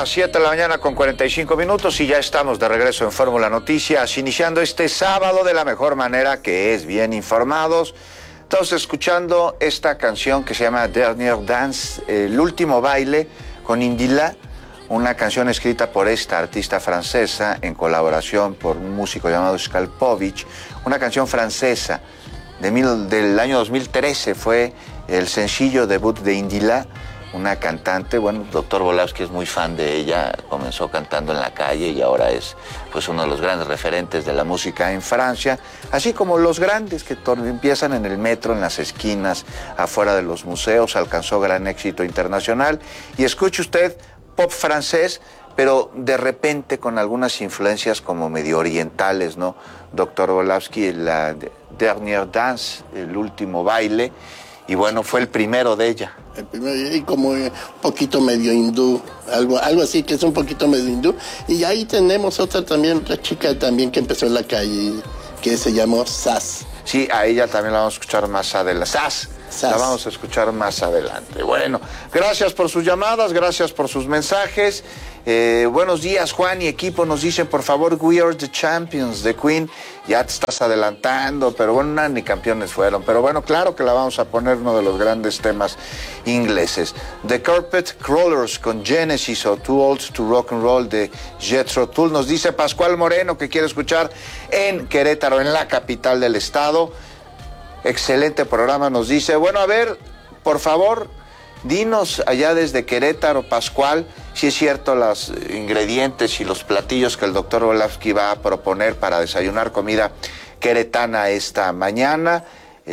las 7 de la mañana con 45 minutos y ya estamos de regreso en Fórmula Noticias, iniciando este sábado de la mejor manera, que es bien informados. Estamos escuchando esta canción que se llama Dernier Dance, el último baile, con Indila, una canción escrita por esta artista francesa en colaboración por un músico llamado Skalpovich, una canción francesa del año 2013, fue el sencillo debut de Indila, una cantante. Bueno, Dr. Volavsky es muy fan de ella, comenzó cantando en la calle y ahora es pues uno de los grandes referentes de la música en Francia, así como los grandes que empiezan en el metro, en las esquinas, afuera de los museos. Alcanzó gran éxito internacional y escuche usted pop francés, pero de repente con algunas influencias como medio orientales, ¿no? Dr. Volavsky, la Dernier Dance, el último baile, y bueno, fue el primero de ella. El primero, y como un poquito medio hindú, algo así, que es un poquito medio hindú. Y ahí tenemos otra chica también que empezó en la calle, que se llamó Sass. Sí, a ella también la vamos a escuchar más adelante. Sass. La vamos a escuchar más adelante. Bueno, gracias por sus llamadas, gracias por sus mensajes. Buenos días, Juan y equipo. Nos dicen, por favor, We Are the Champions de Queen. Ya te estás adelantando, pero bueno, ni campeones fueron. Pero bueno, claro que la vamos a poner, uno de los grandes temas ingleses. The Carpet Crawlers con Genesis o Too Old to Rock and Roll de Jethro Tull. Nos dice Pascual Moreno que quiere escuchar en Querétaro, en la capital del estado. Excelente programa, nos dice. Bueno, a ver, por favor, dinos allá desde Querétaro, Pascual, si es cierto los ingredientes y los platillos que el doctor Volavsky va a proponer para desayunar comida queretana esta mañana.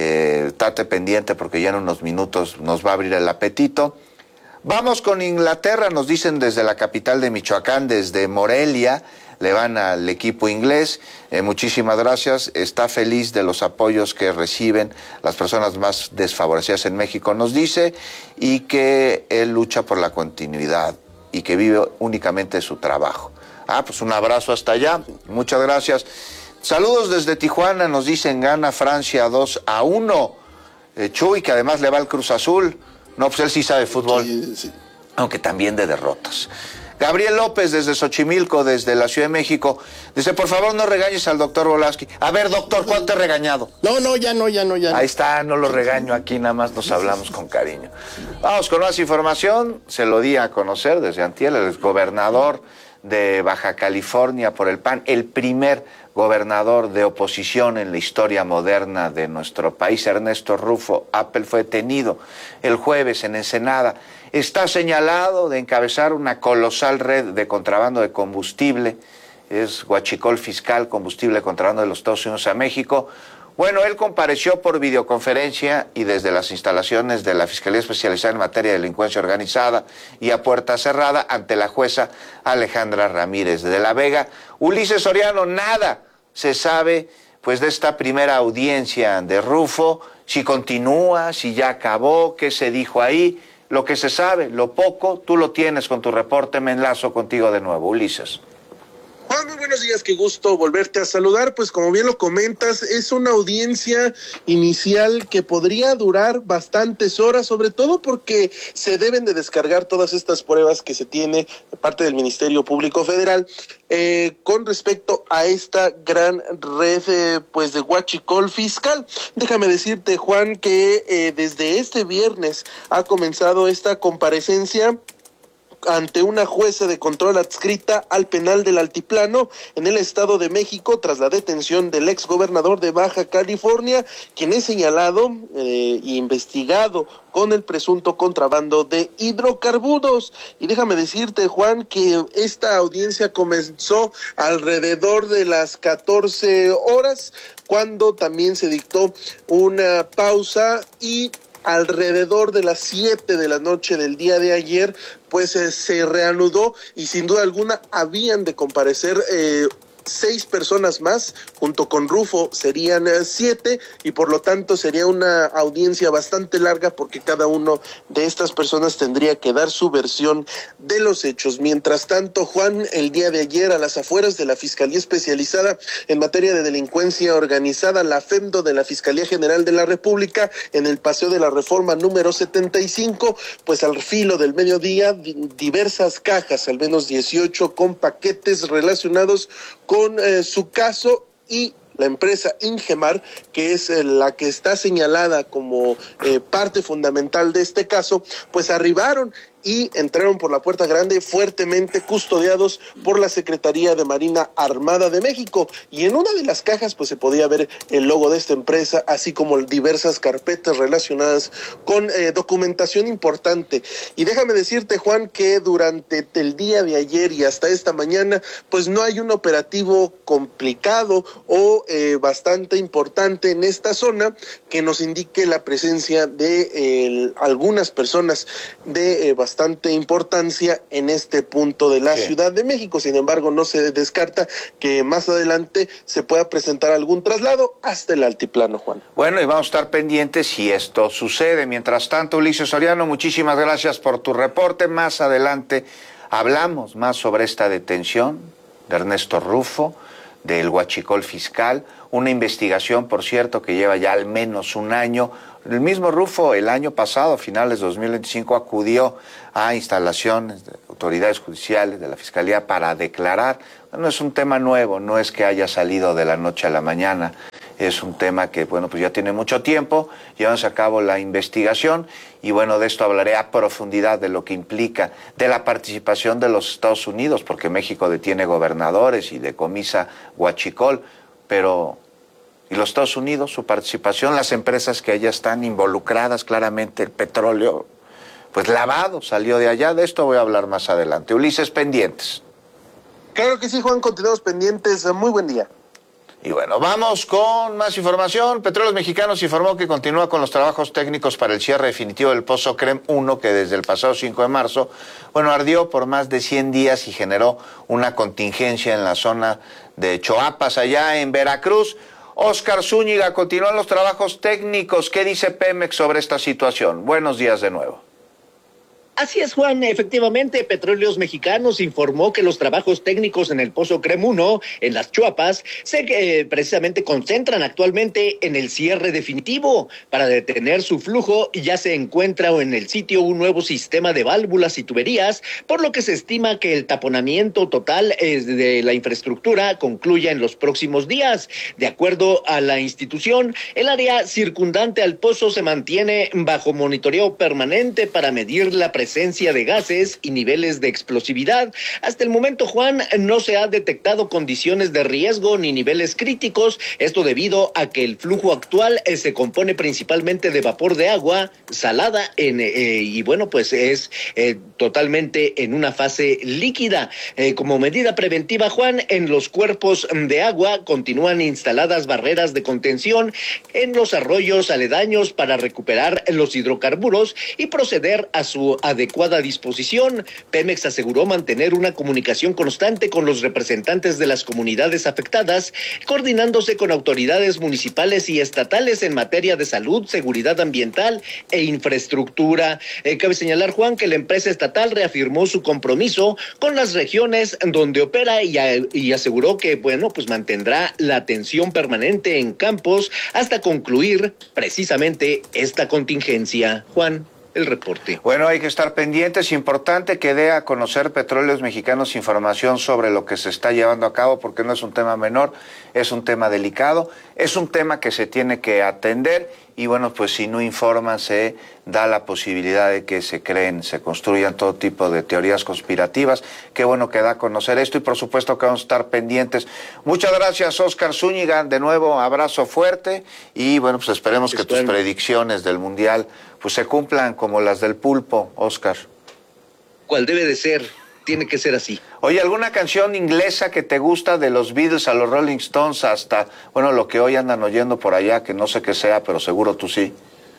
Estate pendiente porque ya en unos minutos nos va a abrir el apetito. Vamos con Inglaterra, nos dicen desde la capital de Michoacán, desde Morelia. Le van al equipo inglés. Muchísimas gracias. Está feliz de los apoyos que reciben las personas más desfavorecidas en México, nos dice, y que él lucha por la continuidad y que vive únicamente de su trabajo. Pues un abrazo hasta allá. Muchas gracias. Saludos desde Tijuana, nos dicen, gana Francia 2-1. Chuy, que además le va al Cruz Azul. No, pues él sí sabe fútbol. Sí. Aunque también de derrotas. Gabriel López desde Xochimilco, desde la Ciudad de México, dice, por favor no regañes al doctor Volavsky. A ver, doctor, ¿cuánto te he regañado? No, ya no. Ahí está, no lo regaño aquí, nada más nos hablamos con cariño. Vamos con más información, se lo di a conocer desde antier, el gobernador de Baja California por el PAN, el primer gobernador de oposición en la historia moderna de nuestro país, Ernesto Rufo Appel, fue detenido el jueves en Ensenada. Está señalado de encabezar una colosal red de contrabando de combustible, es huachicol fiscal, combustible de contrabando de los Estados Unidos a México. Bueno, él compareció por videoconferencia y desde las instalaciones de la Fiscalía Especializada en Materia de Delincuencia Organizada y a puerta cerrada ante la jueza Alejandra Ramírez de la Vega. Ulises Soriano, nada se sabe pues de esta primera audiencia de Rufo, si continúa, si ya acabó, qué se dijo ahí. Lo que se sabe, lo poco, tú lo tienes con tu reporte. Me enlazo contigo de nuevo, Ulises. Juan, muy buenos días, qué gusto volverte a saludar. Pues como bien lo comentas, es una audiencia inicial que podría durar bastantes horas, sobre todo porque se deben de descargar todas estas pruebas que se tiene de parte del Ministerio Público Federal con respecto a esta gran red pues de huachicol fiscal. Déjame decirte, Juan, que desde este viernes ha comenzado esta comparecencia ante una jueza de control adscrita al penal del Altiplano en el Estado de México tras la detención del exgobernador de Baja California, quien es señalado e investigado con el presunto contrabando de hidrocarburos. Y déjame decirte, Juan, que esta audiencia comenzó alrededor de las 14 horas, cuando también se dictó una pausa, y alrededor de las 7 de la noche del día de ayer, pues se reanudó, y sin duda alguna habían de comparecer 6 personas más, junto con Rufo serían 7, y por lo tanto sería una audiencia bastante larga porque cada uno de estas personas tendría que dar su versión de los hechos. Mientras tanto, Juan, el día de ayer a las afueras de la Fiscalía Especializada en Materia de Delincuencia Organizada, la FEMDO de la Fiscalía General de la República, en el Paseo de la Reforma número 75, pues al filo del mediodía, diversas cajas, al menos 18, con paquetes relacionados con su caso, y la empresa Ingemar, que es la que está señalada como parte fundamental de este caso, pues arribaron y entraron por la puerta grande, fuertemente custodiados por la Secretaría de Marina Armada de México, y en una de las cajas pues se podía ver el logo de esta empresa, así como diversas carpetas relacionadas con documentación importante. Y déjame decirte, Juan, que durante el día de ayer y hasta esta mañana pues no hay un operativo complicado o bastante importante en esta zona que nos indique la presencia de algunas personas de bastante importancia en este punto de la Ciudad de México. Sin embargo, no se descarta que más adelante se pueda presentar algún traslado hasta el altiplano, Juan. Bueno, y vamos a estar pendientes si esto sucede. Mientras tanto, Ulises Soriano, muchísimas gracias por tu reporte. Más adelante hablamos más sobre esta detención de Ernesto Rufo, del huachicol fiscal, una investigación, por cierto, que lleva ya al menos un año. El mismo Rufo el año pasado, a finales de 2025, acudió a instalaciones de autoridades judiciales de la Fiscalía para declarar. No es un tema nuevo, no es que haya salido de la noche a la mañana, es un tema que, bueno, pues ya tiene mucho tiempo, llevamos a cabo la investigación y, bueno, de esto hablaré a profundidad de lo que implica, de la participación de los Estados Unidos, porque México detiene gobernadores y decomisa huachicol, pero ¿y los Estados Unidos, su participación, las empresas que allá están involucradas, claramente el petróleo, pues lavado, salió de allá? De esto voy a hablar más adelante. Ulises, pendientes. Claro que sí, Juan, continuamos pendientes. Muy buen día. Y bueno, vamos con más información. Petróleos Mexicanos informó que continúa con los trabajos técnicos para el cierre definitivo del Pozo CREM 1, que desde el pasado 5 de marzo, bueno, ardió por más de 100 días y generó una contingencia en la zona de Choapas, allá en Veracruz. Óscar Zúñiga, continúan los trabajos técnicos. ¿Qué dice Pemex sobre esta situación? Buenos días de nuevo. Así es, Juan, efectivamente, Petróleos Mexicanos informó que los trabajos técnicos en el Pozo CREM 1, en las Choapas, se precisamente concentran actualmente en el cierre definitivo. Para detener su flujo, ya se encuentra en el sitio un nuevo sistema de válvulas y tuberías, por lo que se estima que el taponamiento total de la infraestructura concluya en los próximos días. De acuerdo a la institución, el área circundante al pozo se mantiene bajo monitoreo permanente para medir la presencia de gases y niveles de explosividad. Hasta el momento, Juan, no se ha detectado condiciones de riesgo ni niveles críticos, esto debido a que el flujo actual se compone principalmente de vapor de agua salada y bueno, pues es totalmente en una fase líquida. Como medida preventiva, Juan, en los cuerpos de agua continúan instaladas barreras de contención en los arroyos aledaños para recuperar los hidrocarburos y proceder a su adecuada disposición. Pemex aseguró mantener una comunicación constante con los representantes de las comunidades afectadas, coordinándose con autoridades municipales y estatales en materia de salud, seguridad ambiental e infraestructura. Cabe señalar, Juan, que la empresa estatal reafirmó su compromiso con las regiones donde opera y aseguró que, bueno, pues mantendrá la atención permanente en campos hasta concluir precisamente esta contingencia. Juan, el reporte. Bueno, hay que estar pendientes. Importante que dé a conocer Petróleos Mexicanos información sobre lo que se está llevando a cabo, porque no es un tema menor, es un tema delicado, es un tema que se tiene que atender y, bueno, pues si no informan se da la posibilidad de que se creen, se construyan todo tipo de teorías conspirativas. Qué bueno que da a conocer esto y por supuesto que vamos a estar pendientes. Muchas gracias, Óscar Zúñiga. De nuevo, abrazo fuerte y, bueno, pues esperemos que tus predicciones del Mundial pues se cumplan como las del pulpo, Óscar. ¿Cuál debe de ser? Tiene que ser así. Oye, ¿alguna canción inglesa que te gusta, de los Beatles a los Rolling Stones hasta, bueno, lo que hoy andan oyendo por allá, que no sé qué sea, pero seguro tú sí?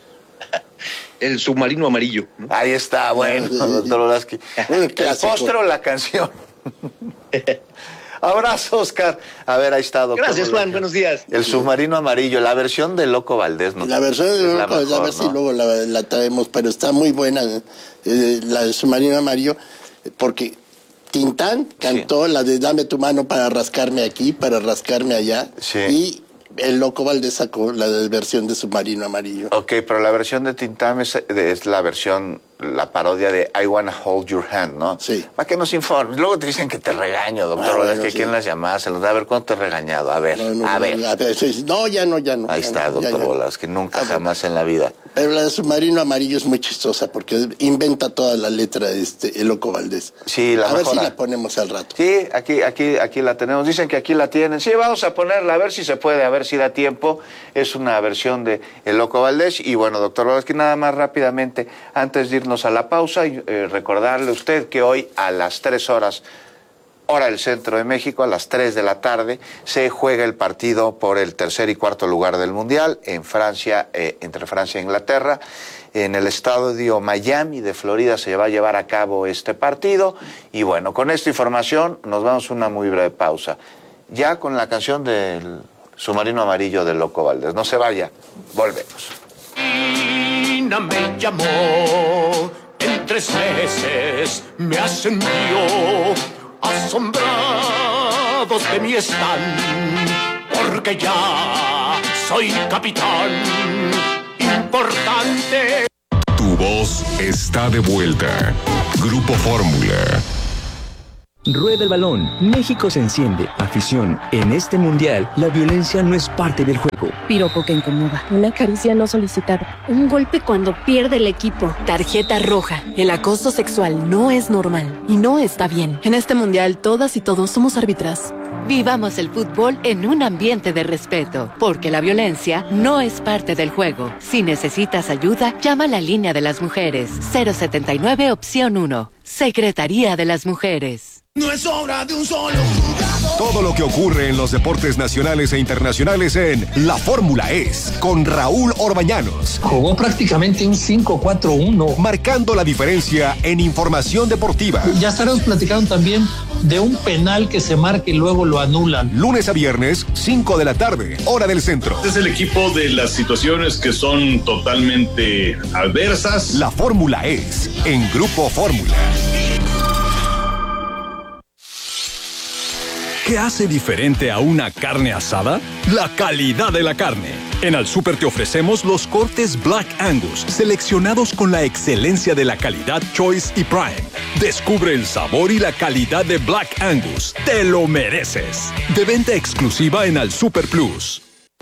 El submarino amarillo, ¿no? Ahí está, bueno, doctor Olaski. ¿El postre o la canción? Abrazo, Oscar. A ver, ahí está, doctor. Gracias, Juan. Buenos días. El submarino amarillo, la versión de Loco Valdés, ¿no? La versión de Loco Valdés, a ver si luego la traemos, pero está muy buena la del submarino amarillo, porque Tintán cantó la de Dame tu mano para rascarme aquí, para rascarme allá, y el Loco Valdés sacó la versión de Submarino Amarillo. Ok, pero la versión de Tintán es la versión, la parodia de I Wanna Hold Your Hand, ¿no? Sí. Para que nos informes. Luego te dicen que te regaño, doctor. Bueno, es que ¿quién las llamadas? Se los da a ver cuánto te he regañado. A ver, a ver. No, ya no. Ahí está, doctor Bolas, que nunca jamás en la vida. Pero la de Submarino Amarillo es muy chistosa porque inventa toda la letra el Loco Valdés. Sí, la mejora. A ver si la ponemos al rato. Sí, aquí la tenemos. Dicen que aquí la tienen. Sí, vamos a ponerla, a ver si se puede, a ver si da tiempo. Es una versión de El Loco Valdés. Y bueno, doctor Bolas, que nada más rápidamente, antes de irnos a la pausa, y recordarle a usted que hoy a las 3 horas, hora del centro de México, a las 3 de la tarde, se juega el partido por el tercer y cuarto lugar del Mundial en Francia, entre Francia e Inglaterra. En el estadio Miami de Florida se va a llevar a cabo este partido. Y bueno, con esta información nos vamos a una muy breve pausa. Ya con la canción del Submarino Amarillo del Loco Valdés. No se vaya, volvemos. Me llamó, en 3 meses me ascendió, asombrados de mí están, porque ya soy capitán importante. Tu voz está de vuelta. Grupo Fórmula. Rueda el balón. México se enciende. Afición. En este mundial, la violencia no es parte del juego. Piropo que incomoda. Una caricia no solicitada. Un golpe cuando pierde el equipo. Tarjeta roja. El acoso sexual no es normal y no está bien. En este mundial, todas y todos somos árbitras. Vivamos el fútbol en un ambiente de respeto, porque la violencia no es parte del juego. Si necesitas ayuda, llama a la línea de las mujeres. 079 opción 1. Secretaría de las Mujeres. No es obra de un solo jugador. Todo lo que ocurre en los deportes nacionales e internacionales en La Fórmula Es, con Raúl Orbañanos. Jugó prácticamente un 5-4-1. Marcando la diferencia en información deportiva. Ya estaremos platicando también de un penal que se marca y luego lo anulan. Lunes a viernes, 5 de la tarde, hora del centro. Este es el equipo de las situaciones que son totalmente adversas. La Fórmula Es, en Grupo Fórmula. ¿Qué hace diferente a una carne asada? La calidad de la carne. En Al Súper te ofrecemos los cortes Black Angus, seleccionados con la excelencia de la calidad Choice y Prime. Descubre el sabor y la calidad de Black Angus. ¡Te lo mereces! De venta exclusiva en Al Súper Plus.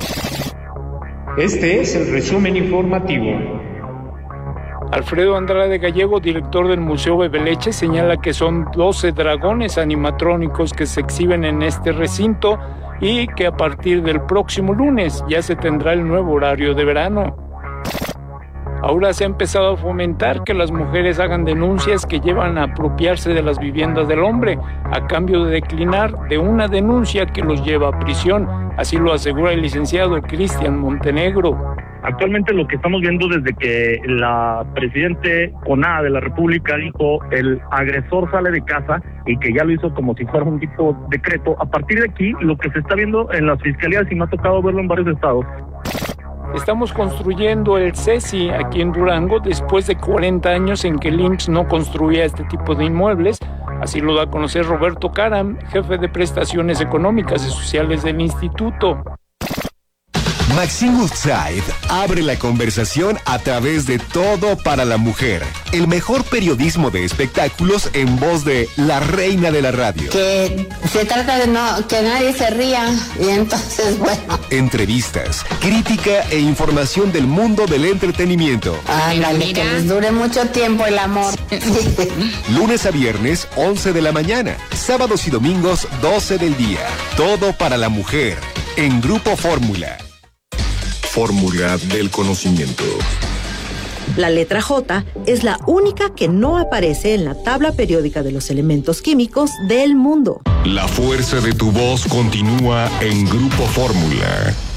Este es el resumen informativo. Alfredo Andrade Gallego, director del Museo Bebeleche, señala que son 12 dragones animatrónicos que se exhiben en este recinto y que a partir del próximo lunes ya se tendrá el nuevo horario de verano. Ahora se ha empezado a fomentar que las mujeres hagan denuncias que llevan a apropiarse de las viviendas del hombre a cambio de declinar de una denuncia que los lleva a prisión. Así lo asegura el licenciado Cristian Montenegro. Actualmente lo que estamos viendo desde que la presidente CONADE de la República dijo el agresor sale de casa y que ya lo hizo como si fuera un tipo de decreto, a partir de aquí lo que se está viendo en las fiscalías, y me ha tocado verlo en varios estados. Estamos construyendo el CECI aquí en Durango después de 40 años en que el IMSS no construía este tipo de inmuebles. Así lo da a conocer Roberto Caram, jefe de prestaciones económicas y sociales del instituto. Maxine Woodside abre la conversación a través de Todo para la Mujer, el mejor periodismo de espectáculos en voz de la reina de la radio. Que se trata de que nadie se ría, y entonces, bueno. Entrevistas, crítica e información del mundo del entretenimiento. Ándale, que les dure mucho tiempo el amor. Lunes a viernes, 11 de la mañana. Sábados y domingos, 12 del día. Todo para la Mujer, en Grupo Fórmula. Fórmula del conocimiento. La letra J es la única que no aparece en la tabla periódica de los elementos químicos del mundo. La fuerza de tu voz continúa en Grupo Fórmula.